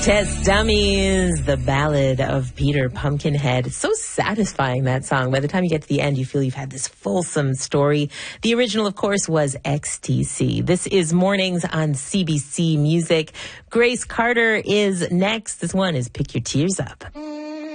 Test Dummies, the ballad of Peter Pumpkinhead. It's so satisfying, that song. By the time you get to the end, you feel you've had this fulsome story. The original, of course, was XTC. This is Mornings on CBC Music. Grace Carter is next. This one is Pick Your Tears Up.